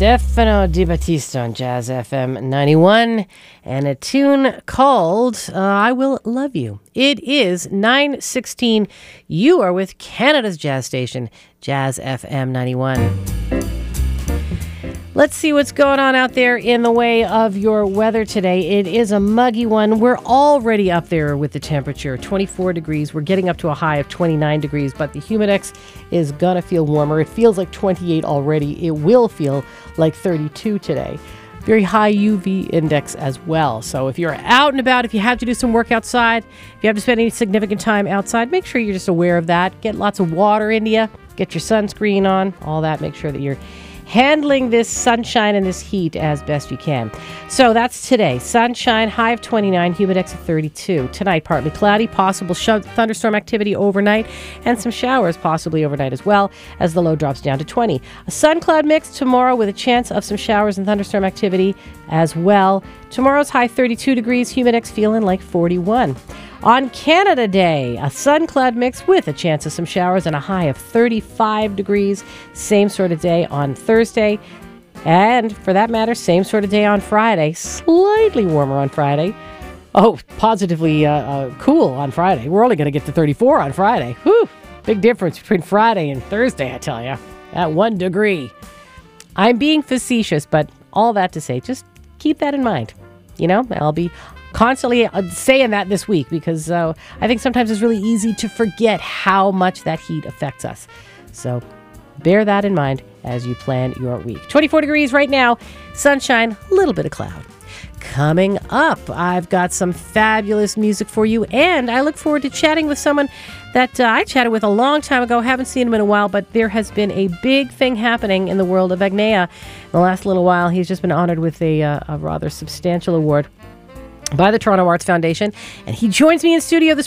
Stefano Di Battista on Jazz FM 91 and a tune called I Will Love You. It is 9:16. You are with Canada's jazz station, Jazz FM 91. Let's see what's going on out there in the way of your weather today. It is a muggy one. We're already up there with the temperature, 24 degrees. We're getting up to a high of 29 degrees, but the humidex is going to feel warmer. It feels like 28 already. It will feel like 32 today. Very high UV index as well. So if you're out and about, if you have to do some work outside, if you have to spend any significant time outside, make sure you're just aware of that. Get lots of water into you. Get your sunscreen on, all that. Make sure that you're handling this sunshine and this heat as best you can. So that's today. Sunshine, high of 29, humidex of 32. Tonight, partly cloudy, possible thunderstorm activity overnight, and some showers possibly overnight as well as the low drops down to 20. A sun-cloud mix tomorrow with a chance of some showers and thunderstorm activity as well. Tomorrow's high 32 degrees, humidex feeling like 41. On Canada Day, a sun-cloud mix with a chance of some showers and a high of 35 degrees. Same sort of day on Thursday. And for that matter, same sort of day on Friday. Slightly warmer on Friday. Oh, positively cool on Friday. We're only going to get to 34 on Friday. Whew! Big difference between Friday and Thursday, I tell you. At 1 degree. I'm being facetious, but all that to say, just keep that in mind. You know, I'll be constantly saying that this week because I think sometimes it's really easy to forget how much that heat affects us. So bear that in mind as you plan your week. 24 degrees right now, sunshine, a little bit of cloud. Coming up, I've got some fabulous music for you, and I look forward to chatting with someone that I chatted with a long time ago. Haven't seen him in a while, but there has been a big thing happening in the world of Agneya. In the last little while, he's just been honored with a rather substantial award by the Toronto Arts Foundation, and he joins me in studio this